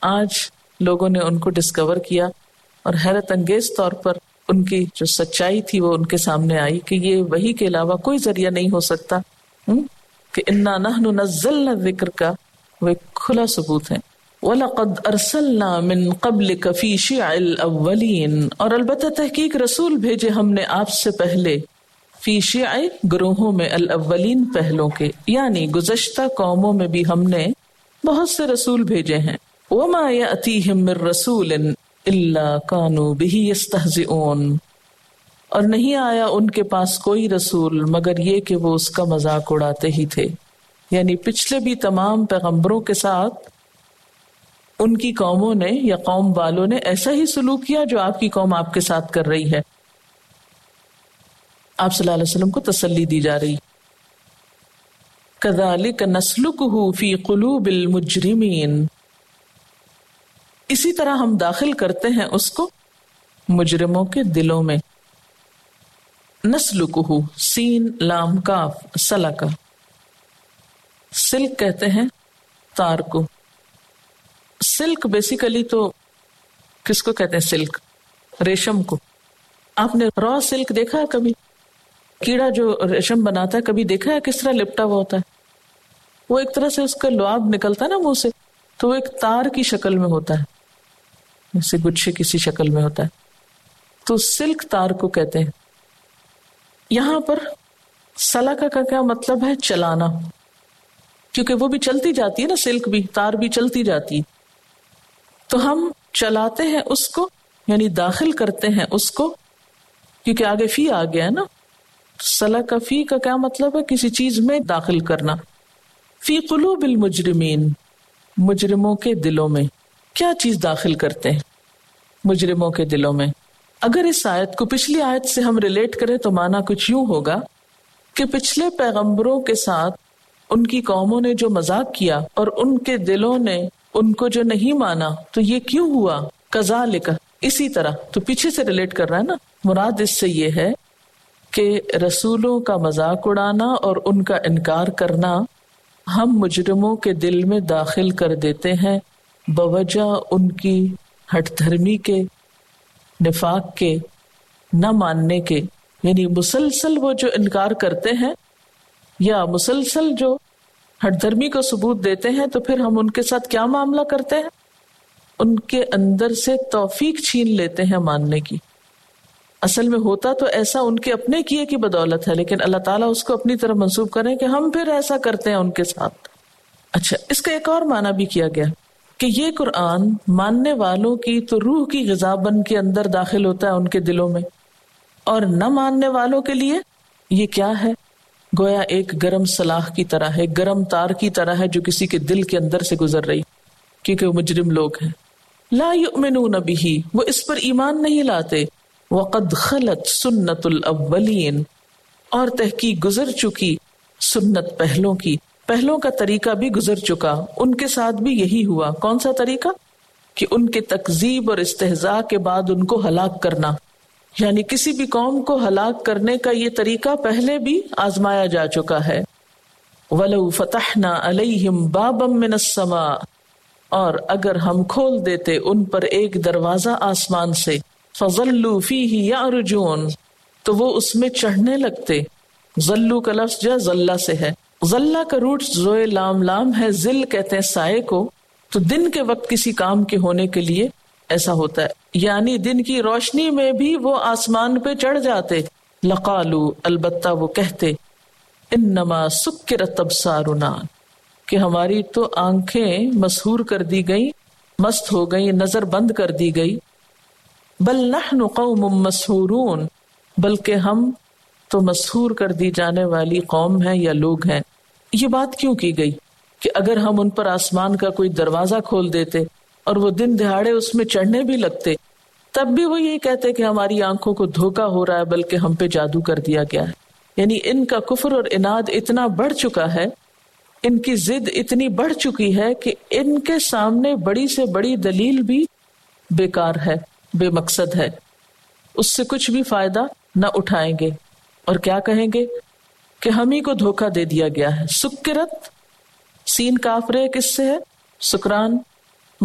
آج لوگوں نے ان کو ڈسکور کیا اور حیرت انگیز طور پر ان کی جو سچائی تھی وہ ان کے سامنے آئی کہ یہ وحی کے علاوہ کوئی ذریعہ نہیں ہو سکتا، کہ انا نحن نزلنا الذکر کا وہ ایک کھلا ثبوت ہے۔ وَلَقَدْ أَرْسَلْنَا مِن قَبْلِكَ فِي شِيَعِ الْأَوَّلِينَ، اور البتہ تحقیق رسول بھیجے ہم نے آپ سے پہلے، فی شیع گروہوں میں، الاولین پہلوں کے، یعنی گزشتہ قوموں میں بھی ہم نے بہت سے رسول بھیجے ہیں۔ وَمَا يَأْتِيهِم مِّن رَّسُولٍ إِلَّا كَانُوا بِهِ يَسْتَهْزِئُونَ، اور نہیں آیا ان کے پاس کوئی رسول مگر یہ کہ وہ اس کا مذاق اڑاتے ہی تھے۔ یعنی پچھلے بھی تمام پیغمبروں کے ساتھ ان کی قوموں نے یا قوم والوں نے ایسا ہی سلوک کیا جو آپ کی قوم آپ کے ساتھ کر رہی ہے۔ آپ صلی اللہ علیہ وسلم کو تسلی دی جا رہی، كَذَلِكَ نَسْلُكُهُ فِي قُلُوبِ الْمُجْرِمِينَ، اسی طرح ہم داخل کرتے ہیں اس کو مجرموں کے دلوں میں۔ نسلکہ، سین لام کاف، سلکہ، سلک کہتے ہیں تار کو۔ سلک بیسیکلی تو کس کو کہتے ہیں؟ سلک، ریشم کو۔ آپ نے را سلک دیکھا ہے کبھی؟ کیڑا جو ریشم بناتا ہے کبھی دیکھا ہے کس طرح لپٹا ہوا ہوتا ہے؟ وہ ایک طرح سے اس کا لعاب نکلتا ہے نا منہ سے، تو وہ ایک تار کی شکل میں ہوتا ہے، جیسے گچھے کسی شکل میں ہوتا ہے، تو سلک تار کو کہتے ہیں۔ یہاں پر سلکہ کا کیا مطلب ہے؟ چلانا، کیونکہ وہ بھی چلتی جاتی ہے نا، سلک بھی، تار بھی چلتی جاتی، تو ہم چلاتے ہیں اس کو، یعنی داخل کرتے ہیں اس کو، کیونکہ آگے فی آ گیا ہے نا۔ سلکہ فی کا کیا مطلب ہے؟ کسی چیز میں داخل کرنا۔ فی قلوب المجرمین، مجرموں کے دلوں میں۔ کیا چیز داخل کرتے ہیں مجرموں کے دلوں میں؟ اگر اس آیت کو پچھلی آیت سے ہم ریلیٹ کریں تو معنی کچھ یوں ہوگا کہ پچھلے پیغمبروں کے ساتھ ان کی قوموں نے جو مذاق کیا اور ان کے دلوں نے ان کو جو نہیں مانا، تو یہ کیوں ہوا؟ کذالک، اسی طرح، تو پیچھے سے ریلیٹ کر رہا ہے نا۔ مراد اس سے یہ ہے کہ رسولوں کا مذاق اڑانا اور ان کا انکار کرنا ہم مجرموں کے دل میں داخل کر دیتے ہیں بوجہ ان کی ہٹ دھرمی کے، نفاق کے، نہ ماننے کے۔ یعنی مسلسل وہ جو انکار کرتے ہیں یا مسلسل جو ہٹ دھرمی کو ثبوت دیتے ہیں، تو پھر ہم ان کے ساتھ کیا معاملہ کرتے ہیں؟ ان کے اندر سے توفیق چھین لیتے ہیں ماننے کی۔ اصل میں ہوتا تو ایسا ان کے اپنے کیے کی بدولت ہے، لیکن اللہ تعالیٰ اس کو اپنی طرف منسوب کریں کہ ہم پھر ایسا کرتے ہیں ان کے ساتھ۔ اچھا، اس کا ایک اور معنی بھی کیا گیا کہ یہ قرآن ماننے والوں کی تو روح کی غذا بن کے اندر داخل ہوتا ہے ان کے دلوں میں، اور نہ ماننے والوں کے لیے یہ کیا ہے؟ گویا ایک گرم سلاخ کی طرح ہے، گرم تار کی طرح ہے جو کسی کے دل کے اندر سے گزر رہی، کیونکہ وہ مجرم لوگ ہیں۔ لا یؤمنون بہ، وہ اس پر ایمان نہیں لاتے۔ وقد خلت سنت الاولین، اور تحقیق گزر چکی سنت پہلوں کی، پہلوں کا طریقہ بھی گزر چکا، ان کے ساتھ بھی یہی ہوا۔ کون سا طریقہ؟ کہ ان کے تکذیب اور استہزاء کے بعد ان کو ہلاک کرنا، یعنی کسی بھی قوم کو ہلاک کرنے کا یہ طریقہ پہلے بھی آزمایا جا چکا ہے۔ وَلَوْ فَتَحْنَا عَلَيْهِمْ بَابًا مِّنَ السَّمَاءِ، اور اگر ہم کھول دیتے ان پر ایک دروازہ آسمان سے، فَظَلُّوا فِيهِ يَعْرُجُونَ، تو وہ اس میں چڑھنے لگتے۔ ظلو کا لفظ جو ظلہ سے ہے، ظلہ کا روٹ زوئے لام لام ہے، ظل کہتے ہیں سائے کو، تو دن کے وقت کسی کام کے ہونے کے لیے ایسا ہوتا ہے، یعنی دن کی روشنی میں بھی وہ آسمان پہ چڑھ جاتے۔ لقالو، البتہ وہ کہتے، انما سکرت ابصارنا، کہ ہماری تو آنکھیں مسحور کر دی گئی، مست ہو گئی، نظر بند کر دی گئی۔ بل نحن قوم مسحورون، بلکہ ہم تو مسحور کر دی جانے والی قوم ہیں یا لوگ ہیں۔ یہ بات کیوں کی گئی کہ اگر ہم ان پر آسمان کا کوئی دروازہ کھول دیتے اور وہ دن دہاڑے اس میں چڑھنے بھی لگتے، تب بھی وہ یہی کہتے کہ ہماری آنکھوں کو دھوکا ہو رہا ہے، بلکہ ہم پہ جادو کر دیا گیا ہے۔ یعنی ان کا کفر اور عناد اتنا بڑھ چکا ہے، ان کی ضد اتنی بڑھ چکی ہے کہ ان کے سامنے بڑی سے بڑی دلیل بھی بیکار ہے، بے مقصد ہے، اس سے کچھ بھی فائدہ نہ اٹھائیں گے، اور کیا کہیں گے کہ ہم ہی کو دھوکا دے دیا گیا ہے۔ سکرت، سین کاف رے کس سے ہے؟ سکران،